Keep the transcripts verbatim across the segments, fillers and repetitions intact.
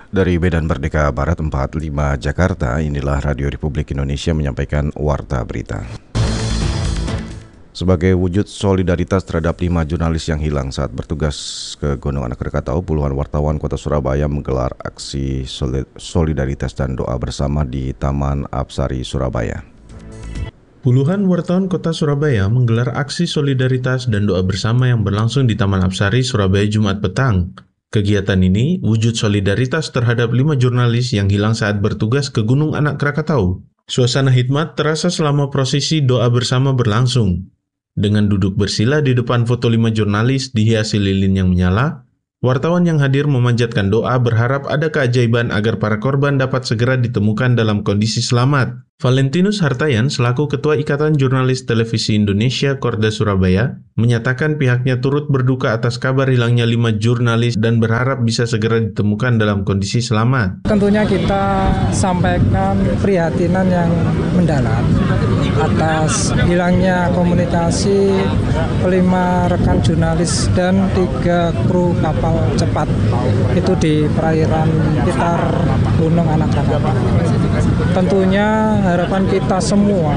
Dari Medan Merdeka Barat empat puluh lima Jakarta, inilah Radio Republik Indonesia menyampaikan Warta Berita. Sebagai wujud solidaritas terhadap lima jurnalis yang hilang saat bertugas ke Gunung Anak Krakatau, puluhan wartawan Kota Surabaya menggelar aksi solidaritas dan doa bersama di Taman Apsari, Surabaya. Puluhan wartawan Kota Surabaya menggelar aksi solidaritas dan doa bersama yang berlangsung di Taman Apsari, Surabaya, Jumat petang. Kegiatan ini wujud solidaritas terhadap lima jurnalis yang hilang saat bertugas ke Gunung Anak Krakatau. Suasana hikmat terasa selama prosesi doa bersama berlangsung. Dengan duduk bersila di depan foto lima jurnalis dihiasi lilin yang menyala, wartawan yang hadir memanjatkan doa berharap ada keajaiban agar para korban dapat segera ditemukan dalam kondisi selamat. Valentinus Hartayan selaku Ketua Ikatan Jurnalis Televisi Indonesia Korda Surabaya menyatakan pihaknya turut berduka atas kabar hilangnya lima jurnalis dan berharap bisa segera ditemukan dalam kondisi selamat. Tentunya kita sampaikan prihatinan yang mendalam atas hilangnya komunikasi kelima rekan jurnalis dan tiga kru kapal cepat itu di perairan sekitar Gunung Anak Krakatau. Tentunya harapan kita semua,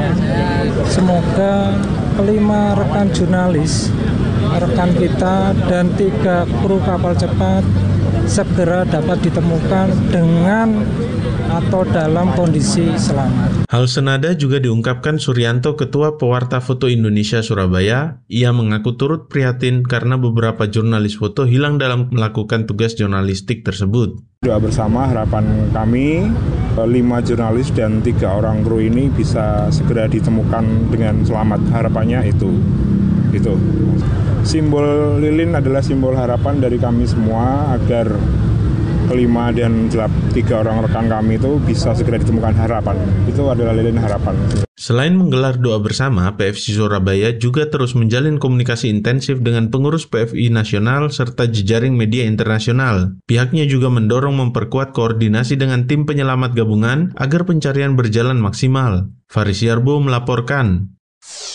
semoga kelima rekan jurnalis, rekan kita dan tiga kru kapal cepat segera dapat ditemukan dengan atau dalam kondisi selamat. Hal senada juga diungkapkan Suryanto, Ketua Pewarta Foto Indonesia Surabaya. Ia mengaku turut prihatin karena beberapa jurnalis foto hilang dalam melakukan tugas jurnalistik tersebut. Doa bersama harapan kami, lima jurnalis dan tiga orang kru ini bisa segera ditemukan dengan selamat. Harapannya itu. Itu. Simbol lilin adalah simbol harapan dari kami semua agar kelima dan tiga orang rekan kami itu bisa segera ditemukan harapan. Itu adalah lilin harapan. Selain menggelar doa bersama, P F C Surabaya juga terus menjalin komunikasi intensif dengan pengurus P F I nasional serta jejaring media internasional. Pihaknya juga mendorong memperkuat koordinasi dengan tim penyelamat gabungan agar pencarian berjalan maksimal. Faris Yarbo melaporkan.